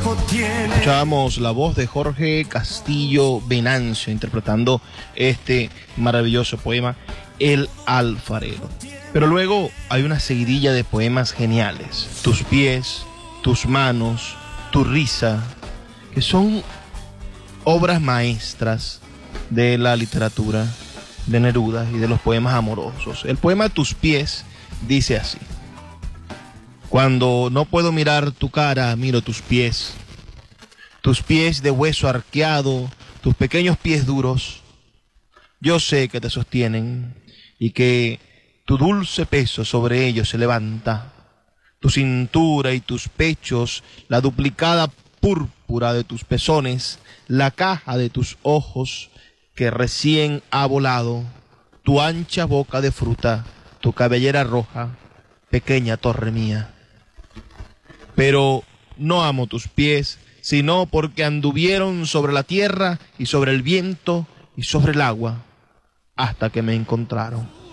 Escuchábamos la voz de Jorge Castillo Venancio interpretando este maravilloso poema, El Alfarero. Pero luego hay una seguidilla de poemas geniales. Tus pies, tus manos, tu risa, que son obras maestras de la literatura de Neruda y de los poemas amorosos. El poema Tus pies dice así: cuando no puedo mirar tu cara, miro tus pies de hueso arqueado, tus pequeños pies duros. Yo sé que te sostienen y que tu dulce peso sobre ellos se levanta. Tu cintura y tus pechos, la duplicada púrpura de tus pezones, la caja de tus ojos que recién ha volado, tu ancha boca de fruta, tu cabellera roja, pequeña torre mía. Pero no amo tus pies, sino porque anduvieron sobre la tierra y sobre el viento y sobre el agua, hasta que me encontraron.